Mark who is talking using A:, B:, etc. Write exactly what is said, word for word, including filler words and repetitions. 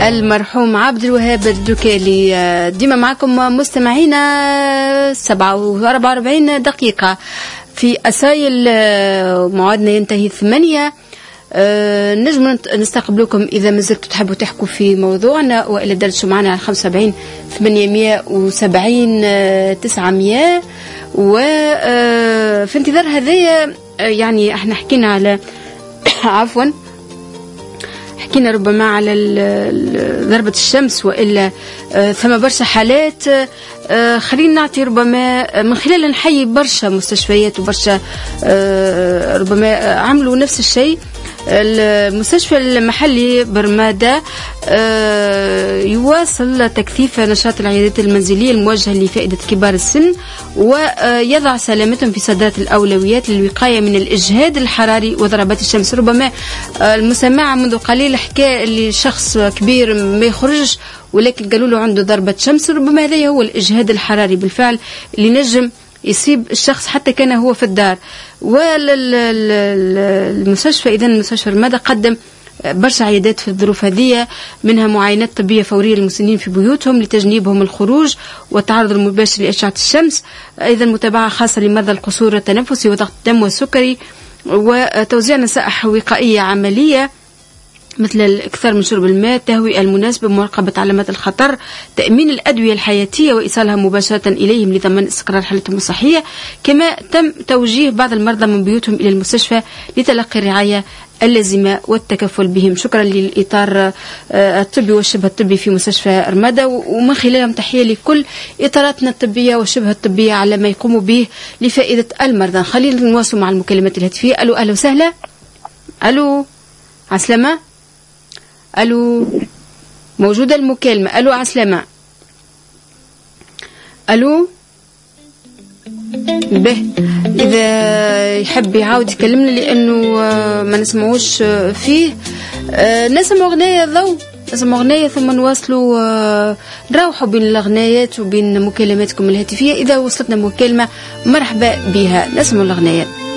A: المرحوم عبد الوهاب الدكالي. ديما معكم مستمعينا سبعة وأربعة وأربعين دقيقة في أسايل، موعدنا ينتهي ثمانية. أه نجم نستقبلكم إذا ما زلتوا تحبوا تحكوا في موضوعنا، وإلا درسوا معنا على خمسة وسبعين ثمانمائة وسبعين تسعمائة. وفي انتظار هذايا يعني احنا حكينا على عفوا حكينا ربما على ضربة الشمس، وإلا ثم برشا حالات. خلينا نعطي ربما من خلال نحيي برشا مستشفيات وبرشا ربما عملوا نفس الشيء. المستشفى المحلي برمادة يواصل تكثيف نشاط العيادات المنزلية الموجهة لفائدة كبار السن، ويضع سلامتهم في صدارة الأولويات للوقاية من الإجهاد الحراري وضربات الشمس. ربما المستمع منذ قليل حكى اللي شخص كبير ما يخرجش، ولكن قالوا له عنده ضربة شمس. ربما هذا هو الإجهاد الحراري بالفعل اللي نجم يصيب الشخص حتى كان هو في الدار. والمستشفى إذن المستشفى رمادة قدم برشا عيادات في الظروف هذه، منها معاينات طبية فورية للمسنين في بيوتهم لتجنيبهم الخروج والتعرض المباشر لأشعة الشمس، أيضا متابعة خاصة لمرضى القصور التنفسي وضغط الدم والسكري، وتوزيع نصائح وقائية عملية مثل الإكثار من شرب الماء، التهوية المناسبة، مراقبة علامات الخطر، تأمين الأدوية الحياتية وإيصالها مباشرة إليهم لضمان استقرار حالتهم الصحية. كما تم توجيه بعض المرضى من بيوتهم إلى المستشفى لتلقي الرعاية اللازمة والتكفل بهم. شكرا للإطار الطبي والشبه الطبي في مستشفى رمادة، ومن خلالهم تحية لكل إطاراتنا الطبية والشبه الطبية على ما يقوموا به لفائدة المرضى. خلينا نواصل مع المكالمات الهاتفية. ألو أهلا وسهلا. ألو عسلامة. ألو موجودة المكالمة. ألو عسلامة. ألو به إذا يحب يعاود يكلمنا لأنه ما نسمعوش فيه. نسمع أغنية ضوء نسمع أغنية ثم نواصلوا نروحوا بين الأغنيات وبين مكالماتكم الهاتفية. إذا وصلتنا مكالمة مرحبا بها. نسمع الأغنية.